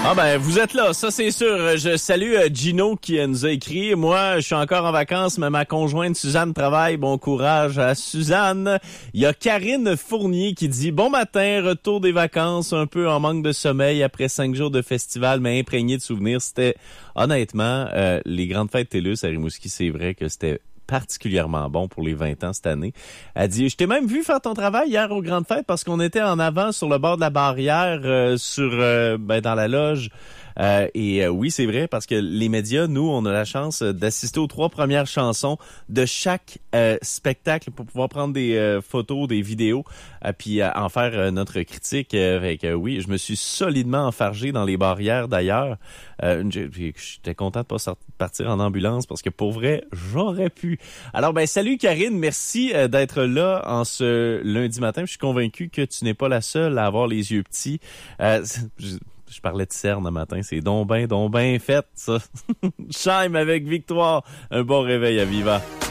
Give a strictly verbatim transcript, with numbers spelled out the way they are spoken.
Ah ben, vous êtes là, ça c'est sûr. Je salue Gino qui nous a écrit. Moi, je suis encore en vacances, mais ma conjointe Suzanne travaille. Bon courage à Suzanne. Il y a Karine Fournier qui dit « Bon matin, retour des vacances, un peu en manque de sommeil après cinq jours de festival, mais imprégné de souvenirs. » C'était, honnêtement, euh, les grandes fêtes TELUS à Rimouski, c'est vrai que c'était particulièrement bon pour les vingt ans cette année. Elle dit, je t'ai même vu faire ton travail hier aux grandes fêtes parce qu'on était en avant sur le bord de la barrière, euh, sur euh, ben, dans la loge. Euh, et euh, oui, c'est vrai, parce que les médias, nous, on a la chance d'assister aux trois premières chansons de chaque euh, spectacle pour pouvoir prendre des euh, photos, des vidéos, euh, puis euh, en faire euh, notre critique. Euh, avec, euh, oui, je me suis solidement enfargé dans les barrières d'ailleurs. Euh, j'étais content de pas sortir, partir en ambulance parce que pour vrai, j'aurais pu. Alors, ben salut Karine, merci euh, d'être là en ce lundi matin. Je suis convaincu que tu n'es pas la seule à avoir les yeux petits. Euh, je, Je parlais de cerne un matin, c'est donc ben, donc ben fait, ça. Chime avec Victoire. Un bon réveil à Viva.